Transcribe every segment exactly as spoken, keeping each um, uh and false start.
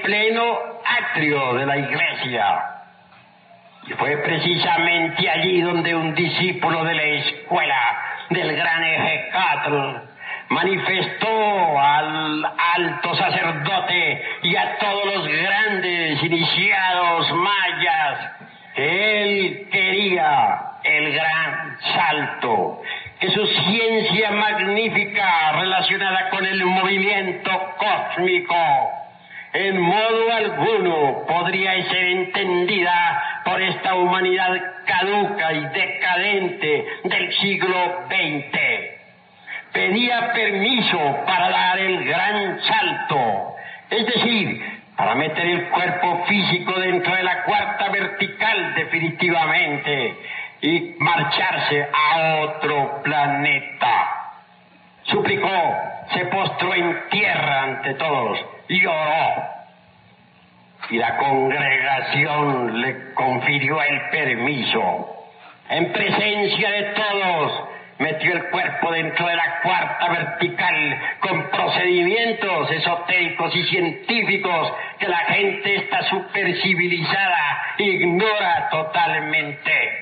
pleno atrio de la iglesia. Y fue precisamente allí donde un discípulo de la escuela del gran Ejecatl manifestó al alto sacerdote y a todos los grandes iniciados mayas que él quería el gran salto, que su ciencia magnífica relacionada con el movimiento cósmico en modo alguno podría ser entendida por esta humanidad caduca y decadente del siglo veinte. Pedía permiso para dar el gran salto, es decir, para meter el cuerpo físico dentro de la cuarta vertical definitivamente y marcharse a otro planeta. Suplicó, se postró en tierra ante todos y oró. Y la congregación le confirió el permiso. En presencia de todos, metió el cuerpo dentro de la cuarta vertical con procedimientos esotéricos y científicos que la gente está supercivilizada ignora totalmente.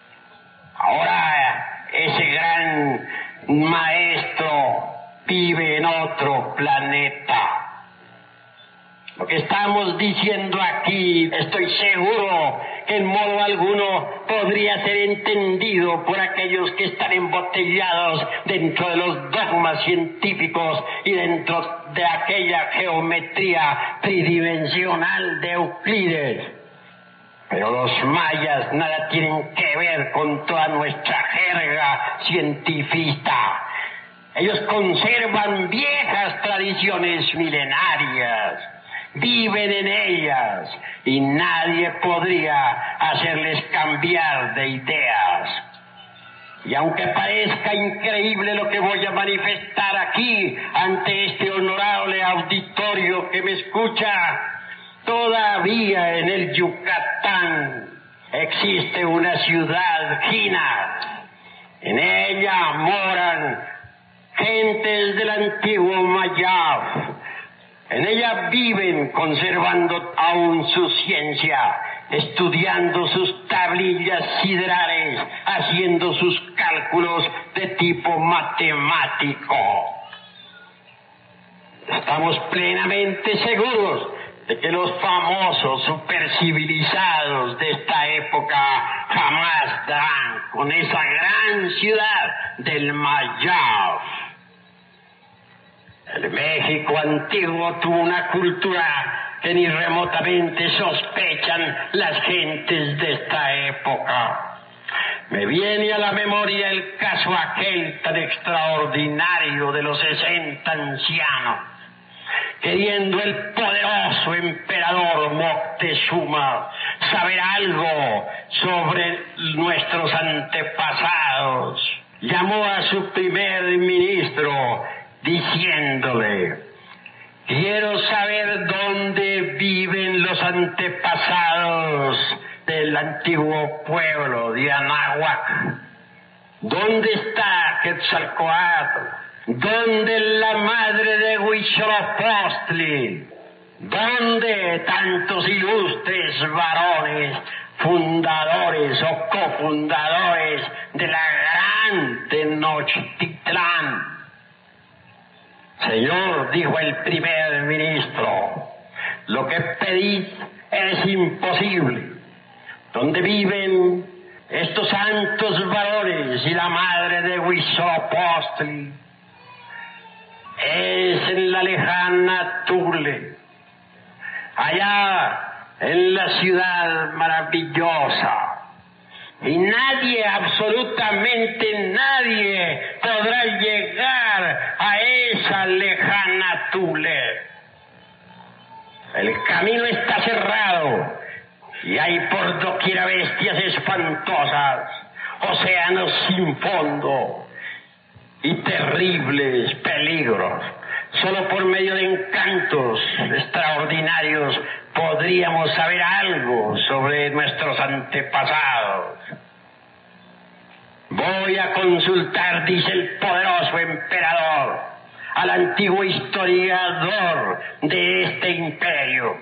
Ahora ese gran maestro vive en otro planeta. Lo que estamos diciendo aquí, estoy seguro que en modo alguno podría ser entendido por aquellos que están embotellados dentro de los dogmas científicos y dentro de aquella geometría tridimensional de Euclides. Pero los mayas nada tienen que ver con toda nuestra jerga cientifista. Ellos conservan viejas tradiciones milenarias, viven en ellas y nadie podría hacerles cambiar de ideas. Y aunque parezca increíble lo que voy a manifestar aquí ante este honorable auditorio que me escucha, todavía en el Yucatán existe una ciudad china. En ella moran gentes del antiguo Mayab. En ella viven conservando aún su ciencia, estudiando sus tablillas siderales, haciendo sus cálculos de tipo matemático. Estamos plenamente seguros de que los famosos supercivilizados de esta época jamás darán con esa gran ciudad del Mayab. El México antiguo tuvo una cultura que ni remotamente sospechan las gentes de esta época. Me viene a la memoria el caso aquel tan extraordinario de los sesenta ancianos, queriendo el poderoso emperador Moctezuma saber algo sobre nuestros antepasados. Llamó a su primer ministro diciéndole: quiero saber dónde viven los antepasados del antiguo pueblo de Anáhuac. ¿Dónde está Quetzalcóatl? ¿Dónde la madre de Huitzilopochtli? ¿Dónde tantos ilustres varones, fundadores o cofundadores de la gran Tenochtitlán? Señor, dijo el primer ministro, lo que pedís es imposible. ¿Dónde viven estos santos varones y la madre de Huitzilopochtli? Es en la lejana Tule, allá en la ciudad maravillosa. Y nadie, absolutamente nadie, podrá llegar a esa lejana Tule. El camino está cerrado y hay por doquiera bestias espantosas, océanos sin fondo y terribles peligros. Solo por medio de encantos extraordinarios podríamos saber algo sobre nuestros antepasados. Voy a consultar, dice el poderoso emperador, al antiguo historiador de este imperio.